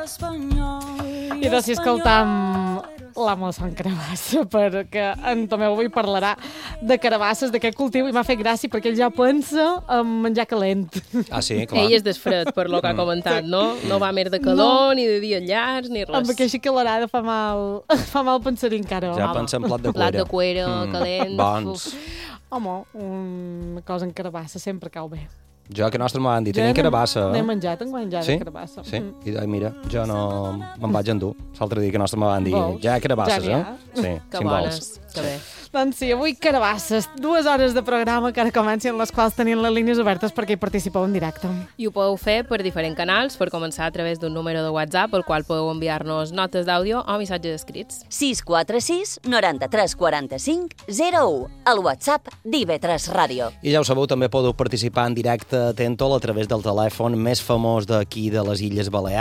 I doncs si escoltam l'amo Sant Carabassa, perquè en Tomeu avui parlarà de carabasses, d'aquest cultiu, i m'ha fet gràcia perquè ell ja pensa en menjar calent. Ah, sí, clar. Ell és desfred, per lo que ha comentat, no? No va més de calor, ni de dies llargs, ni res. Amb aquesta calarada fa mal pensar-hi encara. Ja pensa en plat de cuera. Plat de cuera, calent. Bons. Home, una cosa en carabassa sempre cau bé. Jo, que nostre m'han dit, tenim carabassa. N'he menjat enguany ja de Sí? carabassa. Sí? I mira, jo no me'n vaig endur. L'altre dia que nostre m'han dit, Vols? ja carabasses, Ja n'hi eh? ha. Sí, Que si en vols. bones, que bé. Doncs sí, avui carabasses, 2 hores de programa que ara comencen, les quals tenien les línies obertes perquè hi participeu en directe. I ho podeu fer per diferents canals, per començar a través d'un número de WhatsApp, al qual podeu enviar-nos notes d'àudio o missatges escrits. 646 93 45 01, el WhatsApp d'IV3 Ràdio. I ja ho sabeu, també podeu participar en directe a Tentol a través del telèfon més famós d'aquí de les Illes Balears,